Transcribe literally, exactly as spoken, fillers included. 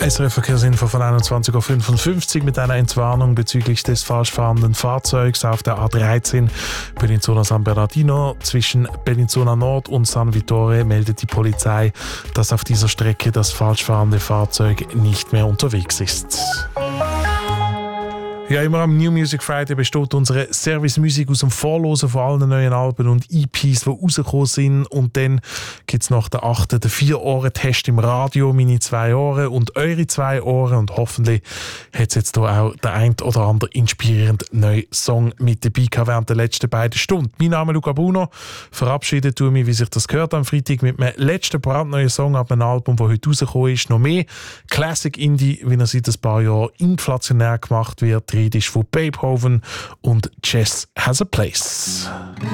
S R F-Verkehrsinfo von einundzwanzig Uhr fünfundfünfzig mit einer Entwarnung bezüglich des falsch fahrenden Fahrzeugs auf der A dreizehn Bellinzona San Bernardino. Zwischen Bellinzona Nord und San Vittore meldet die Polizei, dass auf dieser Strecke das falsch fahrende Fahrzeug nicht mehr unterwegs ist. Ja, immer am New Music Friday besteht unsere Service-Musik aus dem Vorlosen von allen neuen Alben und E Ps, die rausgekommen sind. Und dann gibt es nach der achten den Vier-Ohren-Test im Radio, meine zwei Ohren und eure zwei Ohren. Und hoffentlich hat es jetzt hier auch der ein oder andere inspirierende neue Song mit dabei gehabt während der letzten beiden Stunden. Mein Name ist Luca Bruno. Verabschiede tue mich, wie sich das gehört, am Freitag mit meinem letzten brandneuen Song ab einem Album, das heute rausgekommen ist. Noch mehr Classic Indie, wie er seit ein paar Jahren inflationär gemacht wird. Die Rede ist von Beethoven und Jazz Has a Place.